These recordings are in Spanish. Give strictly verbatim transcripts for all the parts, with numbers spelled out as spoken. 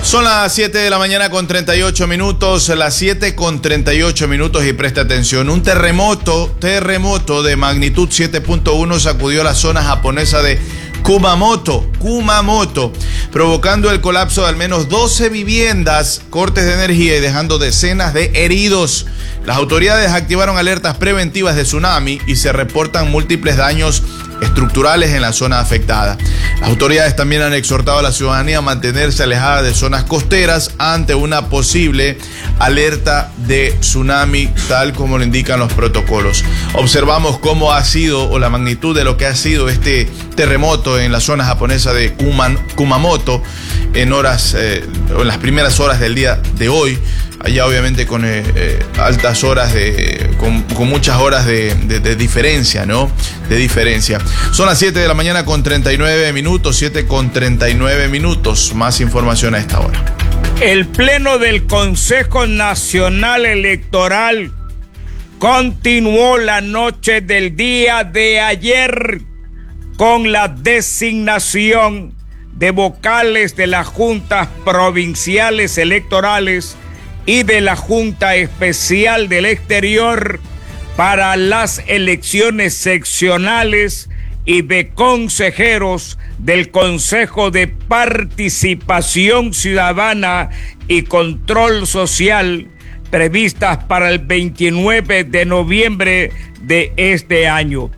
Son las siete de la mañana con treinta y ocho minutos, las siete con treinta y ocho minutos y presta atención. Un terremoto, terremoto de magnitud siete punto uno sacudió la zona japonesa de Kumamoto, Kumamoto, provocando el colapso de al menos doce viviendas, cortes de energía y dejando decenas de heridos. Las autoridades activaron alertas preventivas de tsunami y se reportan múltiples daños estructurales en la zona afectada. Las autoridades también han exhortado a la ciudadanía a mantenerse alejada de zonas costeras ante una posible alerta de tsunami, tal como lo indican los protocolos. Observamos cómo ha sido, o la magnitud de lo que ha sido este terremoto en la zona japonesa de Kuman, Kumamoto en horas, eh, en las primeras horas del día de hoy. Allá obviamente con eh, eh, altas horas, de, con, con muchas horas de, de, de diferencia, ¿no? De diferencia. Son las siete de la mañana con treinta y nueve minutos, siete con treinta y nueve minutos. Más información a esta hora. El Pleno del Consejo Nacional Electoral continuó la noche del día de ayer con la designación de vocales de las juntas provinciales electorales y de la Junta Especial del Exterior para las elecciones seccionales y de consejeros del Consejo de Participación Ciudadana y Control Social previstas para el veintinueve de noviembre de este año.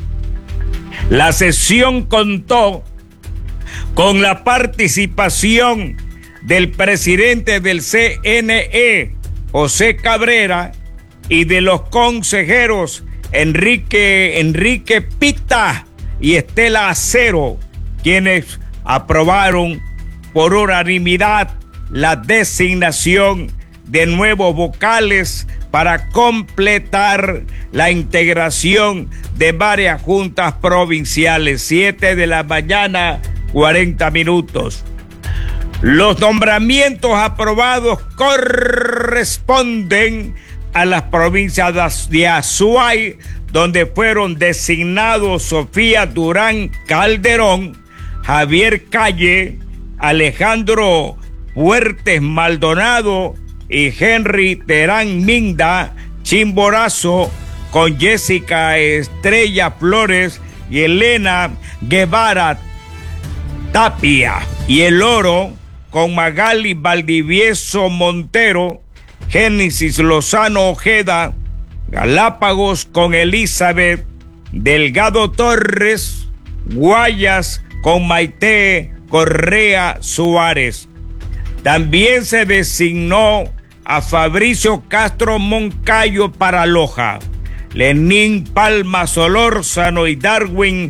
La sesión contó con la participación del presidente del C N E, José Cabrera, y de los consejeros Enrique, Enrique Pita y Estela Acero, quienes aprobaron por unanimidad la designación de nuevos vocales para completar la integración de varias juntas provinciales. Siete de la mañana, cuarenta minutos. Los nombramientos aprobados corresponden a las provincias de Azuay, donde fueron designados Sofía Durán Calderón, Javier Calle, Alejandro Fuertes Maldonado y Henry Terán Minda Chimborazo, con Jessica Estrella Flores y Elena Guevara Tapia, y el Oro con Magali Valdivieso Montero, Génesis Lozano Ojeda, Galápagos con Elizabeth Delgado Torres, Guayas con Maite Correa Suárez. También se designó a Fabricio Castro Moncayo para Loja, Lenín Palma Solórzano y Darwin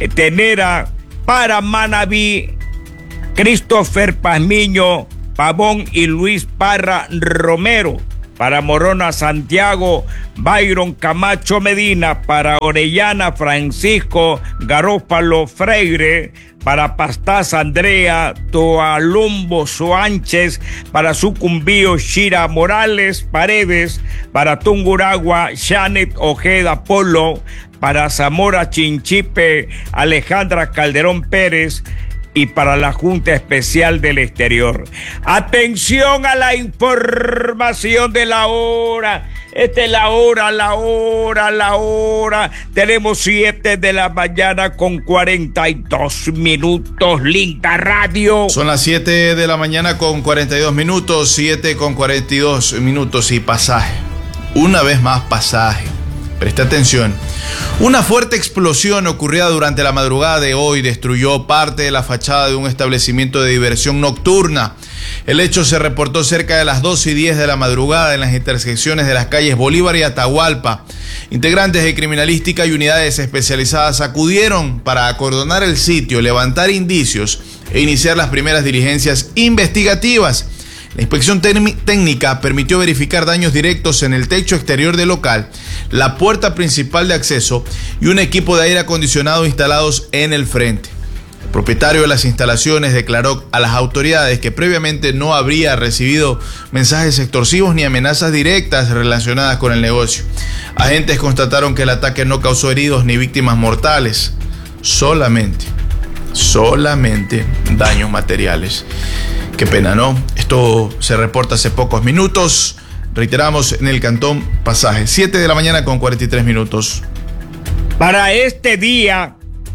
Tenera para Manabí, Christopher Pazmiño Pavón y Luis Parra Romero para Morona Santiago, Byron Camacho Medina para Orellana, Francisco Garófalo Freire para Pastaz Andrea Toalumbo Sánchez, para Sucumbío Shira Morales Paredes, para Tunguragua Janet Ojeda Polo, para Zamora Chinchipe Alejandra Calderón Pérez, y para la Junta Especial del Exterior. Atención a la información de la hora. Esta es la hora, la hora, la hora. Tenemos siete de la mañana con cuarenta y dos minutos. Linda radio. Son las siete de la mañana con cuarenta y dos minutos, siete con cuarenta y dos minutos y pasaje. Una vez más pasaje. Presta atención. Una fuerte explosión ocurrida durante la madrugada de hoy destruyó parte de la fachada de un establecimiento de diversión nocturna. El hecho se reportó cerca de las doce y diez de la madrugada en las intersecciones de las calles Bolívar y Atahualpa. Integrantes de criminalística y unidades especializadas acudieron para acordonar el sitio, levantar indicios e iniciar las primeras diligencias investigativas. La inspección técnica permitió verificar daños directos en el techo exterior del local, la puerta principal de acceso y un equipo de aire acondicionado instalados en el frente. El propietario de las instalaciones declaró a las autoridades que previamente no habría recibido mensajes extorsivos ni amenazas directas relacionadas con el negocio. Agentes constataron que el ataque no causó heridos ni víctimas mortales, solamente, solamente daños materiales. Qué pena, ¿no? Esto se reporta hace pocos minutos. Reiteramos, en el Cantón Pasaje. siete de la mañana con cuarenta y tres minutos. Para este día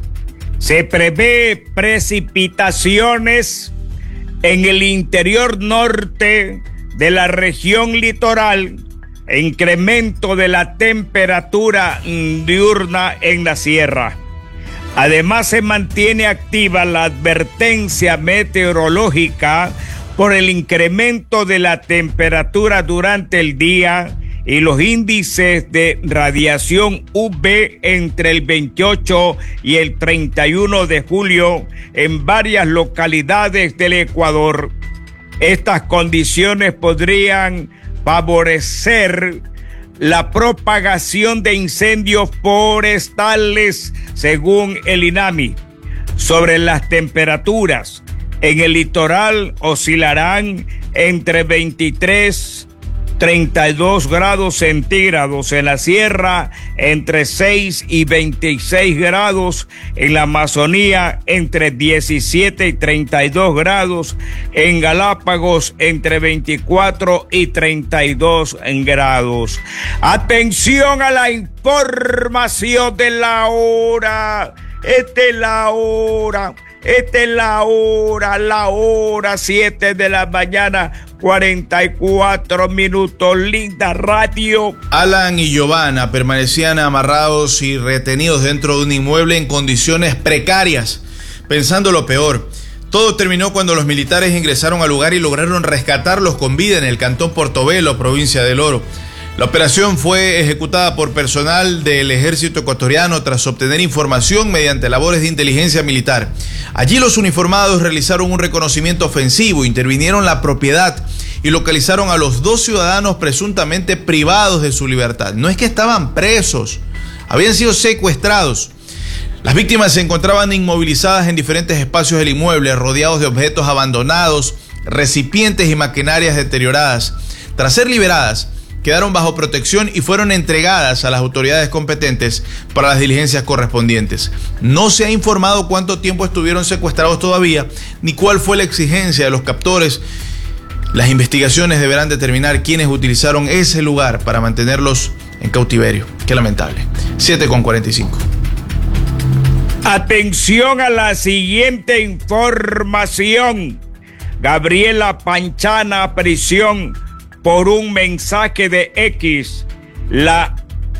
se prevé precipitaciones en el interior norte de la región litoral, e incremento de la temperatura diurna en la sierra. Además, se mantiene activa la advertencia meteorológica por el incremento de la temperatura durante el día y los índices de radiación U V entre el veintiocho y el treinta y uno de julio en varias localidades del Ecuador. Estas condiciones podrían favorecer la propagación de incendios forestales, según el INAMI. Sobre las temperaturas, en el litoral oscilarán entre veintitrés y treinta y dos grados centígrados, en la sierra entre seis y veintiséis grados, en la Amazonía entre diecisiete y treinta y dos grados, en Galápagos entre veinticuatro y treinta y dos grados. Atención a la información de la hora. Esta es la hora. Esta es la hora, la hora siete de la mañana, cuarenta y cuatro minutos, linda radio. Alan y Giovanna permanecían amarrados y retenidos dentro de un inmueble en condiciones precarias, pensando lo peor. Todo terminó cuando los militares ingresaron al lugar y lograron rescatarlos con vida en el Cantón Portobelo, provincia del Oro. La operación fue ejecutada por personal del ejército ecuatoriano tras obtener información mediante labores de inteligencia militar. Allí los uniformados realizaron un reconocimiento ofensivo, intervinieron la propiedad y localizaron a los dos ciudadanos presuntamente privados de su libertad. No es que estaban presos, habían sido secuestrados. Las víctimas se encontraban inmovilizadas en diferentes espacios del inmueble, rodeados de objetos abandonados, recipientes y maquinarias deterioradas. Tras ser liberadas, quedaron bajo protección y fueron entregadas a las autoridades competentes para las diligencias correspondientes. No se ha informado cuánto tiempo estuvieron secuestrados todavía, ni cuál fue la exigencia de los captores. Las investigaciones deberán determinar quiénes utilizaron ese lugar para mantenerlos en cautiverio. Qué lamentable. siete con cuarenta y cinco. Atención a la siguiente información. Gabriela Panchana a prisión por un mensaje de X. La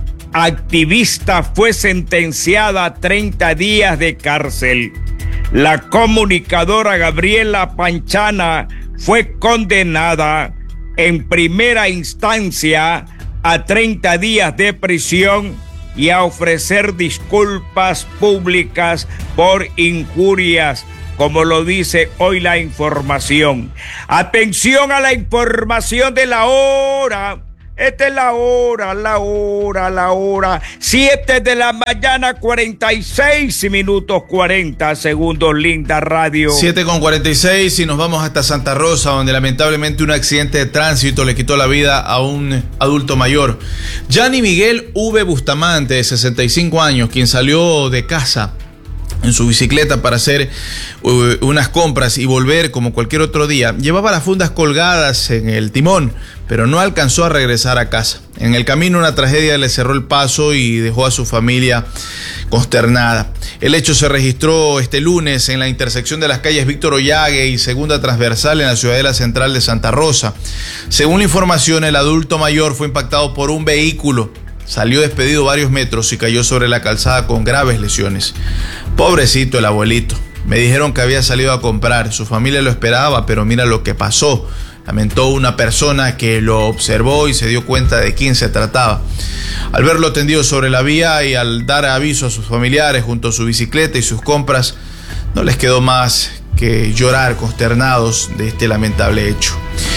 activista fue sentenciada a treinta días de cárcel. La comunicadora Gabriela Panchana fue condenada en primera instancia a treinta días de prisión y a ofrecer disculpas públicas por injurias, como lo dice hoy la información. Atención a la información de la hora. Esta es la hora, la hora, la hora. siete de la mañana, cuarenta y seis minutos, cuarenta segundos, linda radio. siete con cuarenta y seis y nos vamos hasta Santa Rosa, donde lamentablemente un accidente de tránsito le quitó la vida a un adulto mayor. Gianni Miguel V. Bustamante, de sesenta y cinco años, quien salió de casa en su bicicleta para hacer uh, unas compras y volver como cualquier otro día, llevaba las fundas colgadas en el timón, pero no alcanzó a regresar a casa. En el camino una tragedia le cerró el paso y dejó a su familia consternada. El hecho se registró este lunes en la intersección de las calles Víctor Ollague y Segunda Transversal en la ciudadela central de Santa Rosa. Según la información, el adulto mayor fue impactado por un vehículo. Salió despedido varios metros y cayó sobre la calzada con graves lesiones. Pobrecito el abuelito. Me dijeron que había salido a comprar. Su familia lo esperaba, pero mira lo que pasó. Lamentó una persona que lo observó y se dio cuenta de quién se trataba. Al verlo tendido sobre la vía y al dar aviso a sus familiares junto a su bicicleta y sus compras, no les quedó más que llorar consternados de este lamentable hecho.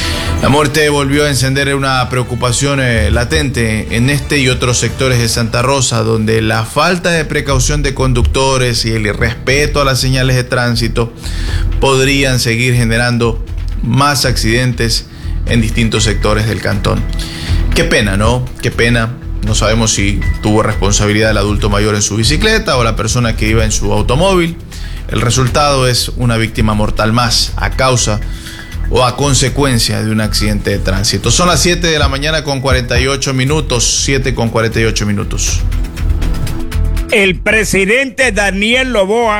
La muerte volvió a encender una preocupación eh, latente en este y otros sectores de Santa Rosa, donde la falta de precaución de conductores y el irrespeto a las señales de tránsito podrían seguir generando más accidentes en distintos sectores del cantón. Qué pena, ¿no? Qué pena. No sabemos si tuvo responsabilidad el adulto mayor en su bicicleta o la persona que iba en su automóvil. El resultado es una víctima mortal más a causa o a consecuencia de un accidente de tránsito. Son las siete de la mañana con cuarenta y ocho minutos, siete con cuarenta y ocho minutos. El presidente Daniel Noboa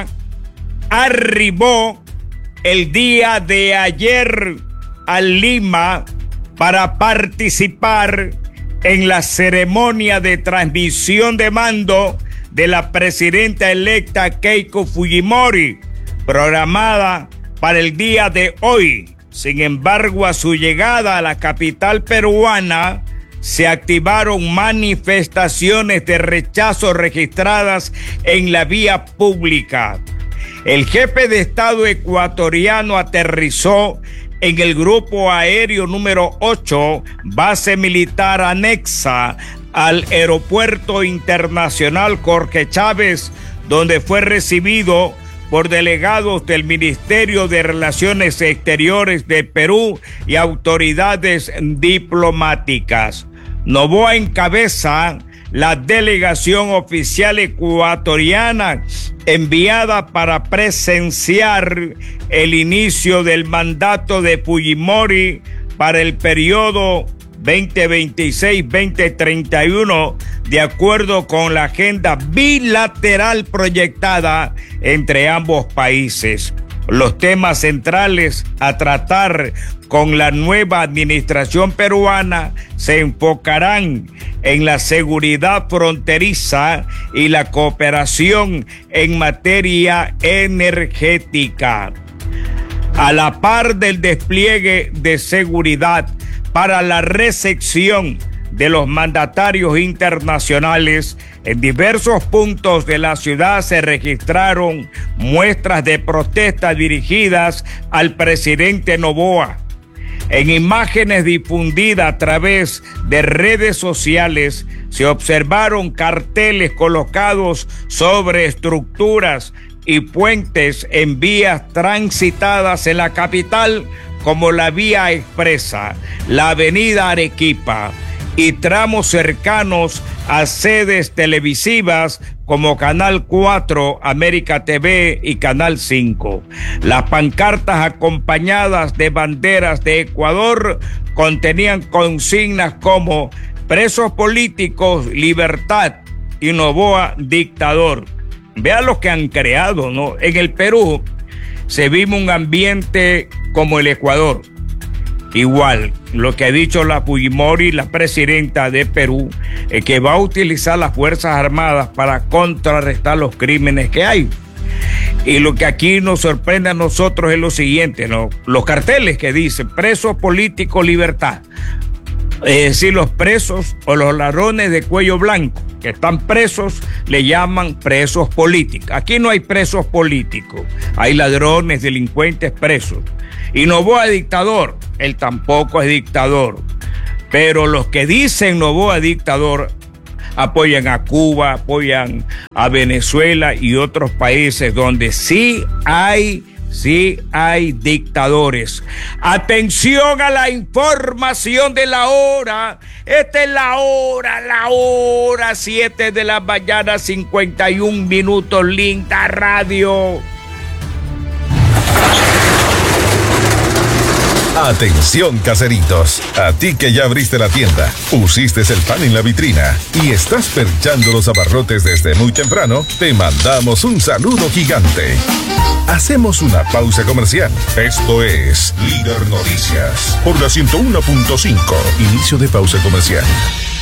arribó el día de ayer a Lima para participar en la ceremonia de transmisión de mando de la presidenta electa Keiko Fujimori, programada para el día de hoy. Sin embargo, a su llegada a la capital peruana, se activaron manifestaciones de rechazo registradas en la vía pública. El jefe de Estado ecuatoriano aterrizó en el grupo aéreo número ocho, base militar anexa al Aeropuerto Internacional Jorge Chávez, donde fue recibido por delegados del Ministerio de Relaciones Exteriores de Perú y autoridades diplomáticas. Noboa encabeza la delegación oficial ecuatoriana enviada para presenciar el inicio del mandato de Fujimori para el periodo veinte veintiséis a veinte treinta y uno, de acuerdo con la agenda bilateral proyectada entre ambos países. Los temas centrales a tratar con la nueva administración peruana se enfocarán en la seguridad fronteriza y la cooperación en materia energética. A la par del despliegue de seguridad para la recepción de los mandatarios internacionales, en diversos puntos de la ciudad se registraron muestras de protesta dirigidas al presidente Noboa. En imágenes difundidas a través de redes sociales se observaron carteles colocados sobre estructuras y puentes en vías transitadas en la capital, como la Vía Expresa, la Avenida Arequipa, y tramos cercanos a sedes televisivas como Canal cuatro, América T V y Canal cinco. Las pancartas acompañadas de banderas de Ecuador contenían consignas como presos políticos, libertad, y Noboa dictador. Vean lo que han creado, ¿no? En el Perú se vive un ambiente como el Ecuador. Igual, lo que ha dicho la Fujimori, la presidenta de Perú, es que va a utilizar las Fuerzas Armadas para contrarrestar los crímenes que hay. Y lo que aquí nos sorprende a nosotros es lo siguiente, ¿no? Los carteles que dicen presos políticos, libertad. Es decir, los presos o los ladrones de cuello blanco que están presos le llaman presos políticos. Aquí no hay presos políticos, hay ladrones, delincuentes presos. Y Noboa dictador, él tampoco es dictador. Pero los que dicen Noboa dictador apoyan a Cuba, apoyan a Venezuela y otros países donde sí hay, sí hay dictadores. Atención a la información de la hora. Esta es la hora, la hora, siete de la mañana, cincuenta y un minutos, linda radio. Atención, caseritos, a ti que ya abriste la tienda, pusiste el pan en la vitrina y estás perchando los abarrotes desde muy temprano, te mandamos un saludo gigante. Hacemos una pausa comercial. Esto es Líder Noticias por la ciento uno punto cinco. Inicio de pausa comercial.